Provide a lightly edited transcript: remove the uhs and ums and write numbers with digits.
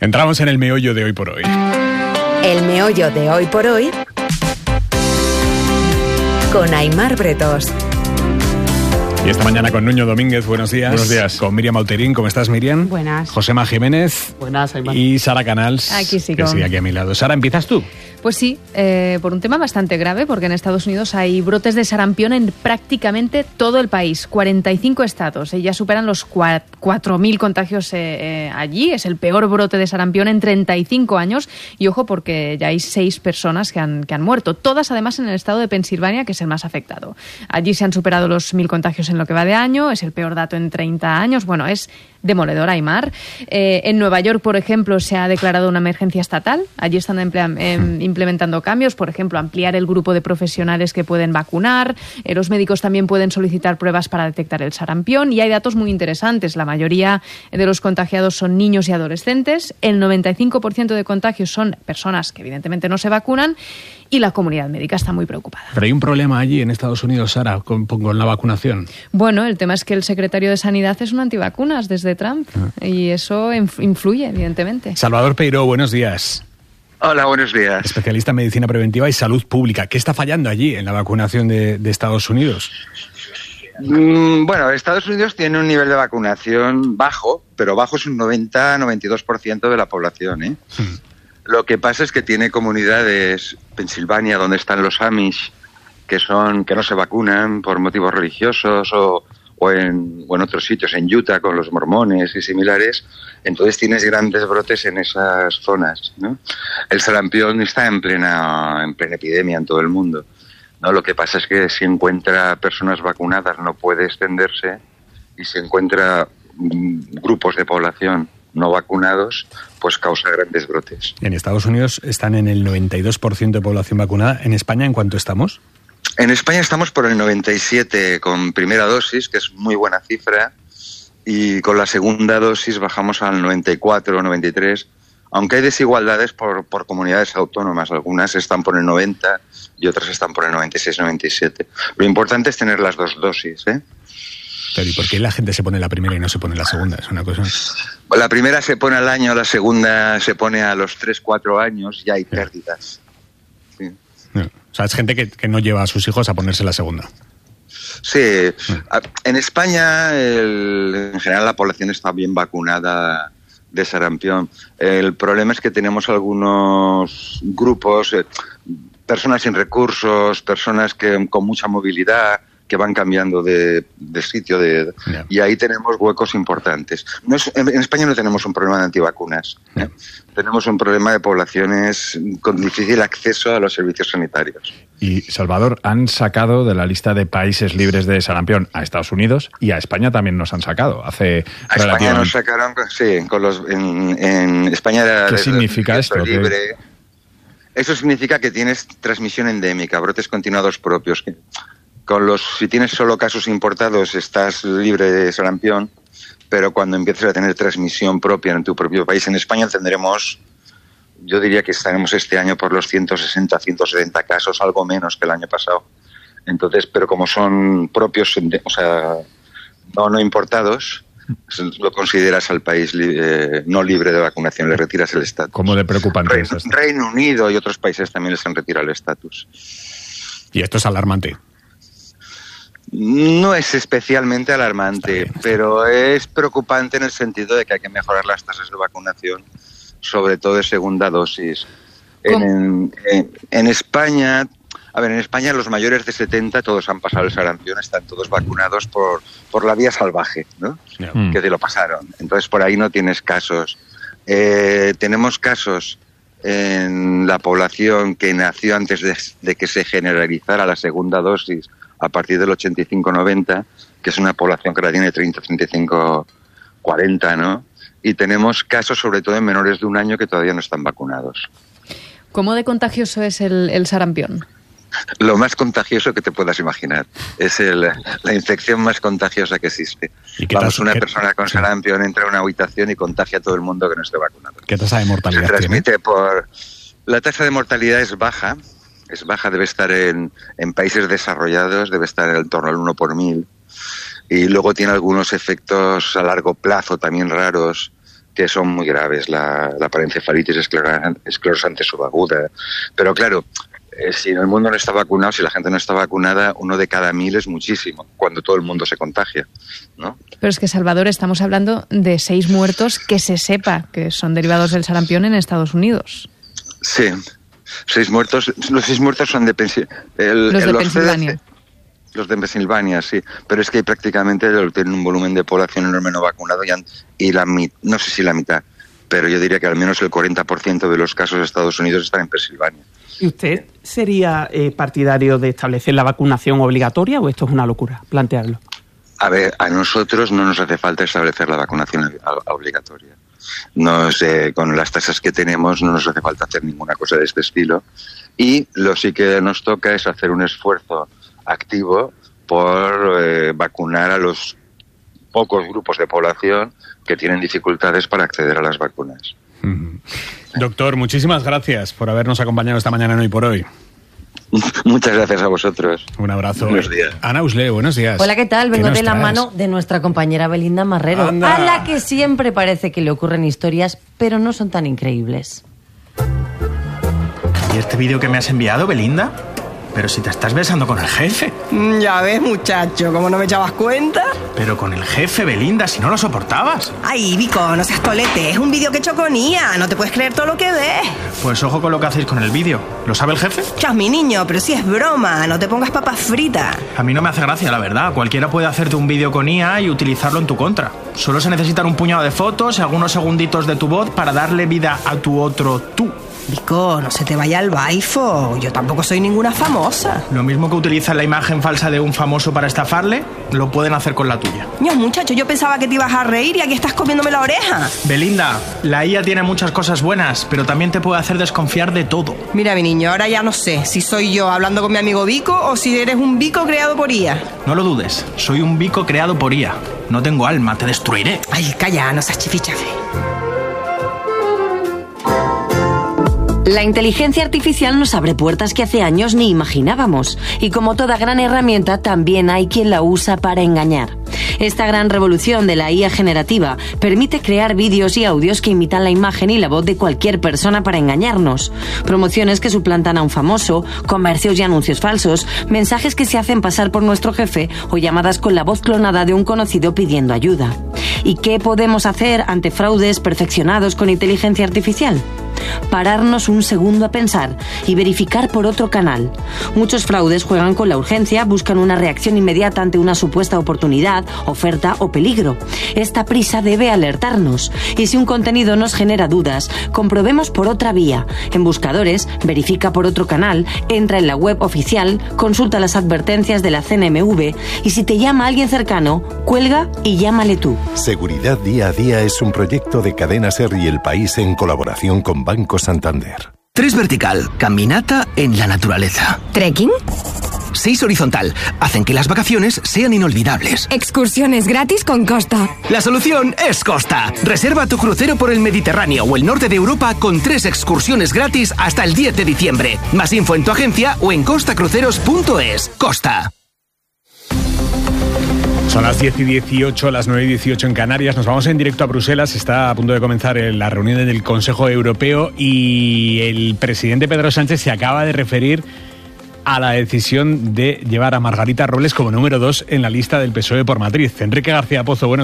Entramos en el meollo de hoy por hoy. El meollo de hoy por hoy con Aimar Bretos. Y esta mañana con Nuño Domínguez, buenos días. Buenos días. Con Miriam Alterín, ¿cómo estás, Miriam? Buenas. Josema Jiménez. Buenas, Aimar. Y Sara Canals. Aquí sí, que sigue aquí a mi lado. Sara, ¿empiezas tú? Pues sí, por un tema bastante grave, porque en Estados Unidos hay brotes de sarampión en prácticamente todo el país, 45 estados. Ya superan los 4.000 contagios allí. Es el peor brote de sarampión en 35 años. Y ojo, porque ya hay 6 personas que han muerto. Todas, además, en el estado de Pensilvania, que es el más afectado. Allí se han superado los 1.000 contagios en lo que va de año. Es el peor dato en 30 años. Bueno, es demoledor, Aimar. En Nueva York, por ejemplo, se ha declarado una emergencia estatal. Allí están implementando cambios, por ejemplo, ampliar el grupo de profesionales que pueden vacunar. Los médicos también pueden solicitar pruebas para detectar el sarampión. Y hay datos muy interesantes. La mayoría de los contagiados son niños y adolescentes. El 95% de contagios son personas que evidentemente no se vacunan. Y la comunidad médica está muy preocupada. Pero hay un problema allí en Estados Unidos, Sara, con la vacunación. Bueno, el tema es que el secretario de Sanidad es un antivacunas desde Trump. Y eso influye, evidentemente. Salvador Peiró, buenos días. Hola, buenos días. Especialista en medicina preventiva y salud pública. ¿Qué está fallando allí en la vacunación de Estados Unidos? Bueno, Estados Unidos tiene un nivel de vacunación bajo, pero bajo es un 90-92% de la población, ¿eh? Lo que pasa es que tiene comunidades, Pensilvania, donde están los Amish, que no se vacunan por motivos religiosos, o en otros sitios, en Utah con los mormones y similares. Entonces tienes grandes brotes en esas zonas, ¿no? El sarampión está en plena epidemia en todo el mundo, ¿no? Lo que pasa es que si encuentra personas vacunadas no puede extenderse, y si encuentra grupos de población no vacunados, pues causa grandes brotes. En Estados Unidos están en el 92% de población vacunada. ¿En España en cuánto estamos? En España estamos por el 97% con primera dosis, que es muy buena cifra, y con la segunda dosis bajamos al 94 o 93%, aunque hay desigualdades por comunidades autónomas. Algunas están por el 90% y otras están por el 96-97%. Lo importante es tener las dos dosis, ¿eh? Pero ¿y por qué la gente se pone la primera y no se pone la segunda? Es una cosa... La primera se pone al año, la segunda se pone a los 3-4 años y hay pérdidas. Sí. No. O sea, es gente que no lleva a sus hijos a ponerse la segunda. Sí. En España, en general, la población está bien vacunada de sarampión. El problema es que tenemos algunos grupos, personas sin recursos, personas con mucha movilidad, que van cambiando de sitio, y ahí tenemos huecos importantes. En España no tenemos un problema de antivacunas, ¿eh? Tenemos un problema de poblaciones con difícil acceso a los servicios sanitarios. Y, Salvador, han sacado de la lista de países libres de sarampión a Estados Unidos, y a España también nos han sacado. A España nos sacaron, sí, en España... ¿Qué significa esto? Libre. Eso significa que tienes transmisión endémica, brotes continuados propios. Si tienes solo casos importados, estás libre de sarampión, pero cuando empieces a tener transmisión propia en tu propio país, en España tendremos, yo diría que estaremos este año por los 160, 170 casos, algo menos que el año pasado. Entonces, pero como son propios, o sea, no importados, lo consideras al país no libre de vacunación, le retiras el estatus. ¿Cómo de preocupante es esto? Reino Unido y otros países también les han retirado el estatus. Y esto es alarmante. No es especialmente alarmante, pero es preocupante en el sentido de que hay que mejorar las tasas de vacunación, sobre todo de segunda dosis. En España, en España los mayores de 70 todos han pasado el sarampión, están todos vacunados por la vía salvaje, ¿no? Que te lo pasaron. Entonces por ahí no tienes casos. Tenemos casos en la población que nació antes de que se generalizara la segunda dosis, a partir del 85-90, que es una población que la tiene 30, 35, 40, ¿no? Y tenemos casos sobre todo en menores de 1 año que todavía no están vacunados. ¿Cómo de contagioso es el sarampión? Lo más contagioso que te puedas imaginar. Es la infección más contagiosa que existe. Una persona con sarampión entra a una habitación y contagia a todo el mundo que no esté vacunado. ¿Qué tasa de mortalidad se transmite La tasa de mortalidad es baja, debe estar en países desarrollados, debe estar en torno al 1 por 1000. Y luego tiene algunos efectos a largo plazo también raros, que son muy graves, la parencefalitis esclerosante subaguda. Pero claro, si en el mundo no está vacunado, si la gente no está vacunada, 1 de cada 1000 es muchísimo, cuando todo el mundo se contagia, ¿no? Pero es que, Salvador, estamos hablando de 6 muertos que se sepa que son derivados del sarampión en Estados Unidos. Sí, 6 muertos. Los 6 muertos son de Pensilvania. Los de Pensilvania, sí. Pero es que prácticamente tienen un volumen de población enorme no vacunado y no sé si la mitad, pero yo diría que al menos el 40% de los casos de Estados Unidos están en Pensilvania. ¿Y usted sería partidario de establecer la vacunación obligatoria o esto es una locura, plantearlo? A ver, a nosotros no nos hace falta establecer la vacunación obligatoria. No sé, con las tasas que tenemos no nos hace falta hacer ninguna cosa de este estilo. Y lo sí que nos toca es hacer un esfuerzo activo por vacunar a los pocos grupos de población que tienen dificultades para acceder a las vacunas. Doctor, muchísimas gracias por habernos acompañado esta mañana en Hoy por Hoy. Muchas gracias a vosotros. Un abrazo. Buenos días. Ana Usle, buenos días. Hola, ¿qué tal? Vengo de la traes? mano de nuestra compañera Belinda Marrero, ¡Anda! a la que siempre parece que le ocurren historias, pero no son tan increíbles. ¿Y este vídeo que me has enviado, Belinda? Pero si te estás besando con el jefe. Ya ves, muchacho, ¿cómo no me echabas cuenta? Pero con el jefe, Belinda, si no lo soportabas. Ay, Vico, no seas tolete, es un vídeo que he hecho con IA, no te puedes creer todo lo que ves. Pues ojo con lo que hacéis con el vídeo. ¿Lo sabe el jefe? Chas, mi niño, pero si es broma, no te pongas papas fritas. A mí no me hace gracia, la verdad. Cualquiera puede hacerte un vídeo con IA y utilizarlo en tu contra. Solo se necesitan un puñado de fotos y algunos segunditos de tu voz para darle vida a tu otro tú. Vico, no se te vaya al baifo, yo tampoco soy ninguna famosa. Lo mismo que utilizan la imagen falsa de un famoso para estafarle, lo pueden hacer con la tuya. Dios, muchacho, yo pensaba que te ibas a reír y aquí estás comiéndome la oreja. Belinda, la IA tiene muchas cosas buenas, pero también te puede hacer desconfiar de todo. Mira, mi niño, ahora ya no sé si soy yo hablando con mi amigo Vico o si eres un Vico creado por IA. No lo dudes, soy un Vico creado por IA. No tengo alma, te destruiré. Ay, calla, no seas chifichafe. La inteligencia artificial nos abre puertas que hace años ni imaginábamos. Y como toda gran herramienta, también hay quien la usa para engañar. Esta gran revolución de la IA generativa permite crear vídeos y audios que imitan la imagen y la voz de cualquier persona para engañarnos. Promociones que suplantan a un famoso, comercios y anuncios falsos, mensajes que se hacen pasar por nuestro jefe o llamadas con la voz clonada de un conocido pidiendo ayuda. ¿Y qué podemos hacer ante fraudes perfeccionados con inteligencia artificial? Pararnos un segundo a pensar y verificar por otro canal. Muchos fraudes juegan con la urgencia, buscan una reacción inmediata ante una supuesta oportunidad, oferta o peligro. Esta prisa debe alertarnos. Y si un contenido nos genera dudas, comprobemos por otra vía. En buscadores, verifica por otro canal, entra en la web oficial, consulta las advertencias de la CNMV y si te llama alguien cercano, cuelga y llámale tú. Seguridad Día a Día es un proyecto de Cadena SER y El País en colaboración con Banco Santander. 3 vertical, caminata en la naturaleza. ¿Trekking? 6 horizontal, hacen que las vacaciones sean inolvidables. Excursiones gratis con Costa. La solución es Costa. Reserva tu crucero por el Mediterráneo o el norte de Europa con 3 excursiones gratis hasta el 10 de diciembre. Más info en tu agencia o en costacruceros.es. Costa. Son las 10:18, las 9:18 en Canarias. Nos vamos en directo a Bruselas. Está a punto de comenzar la reunión del Consejo Europeo y el presidente Pedro Sánchez se acaba de referir a la decisión de llevar a Margarita Robles como número 2 en la lista del PSOE por Madrid. Enrique García Pozo, buenos días.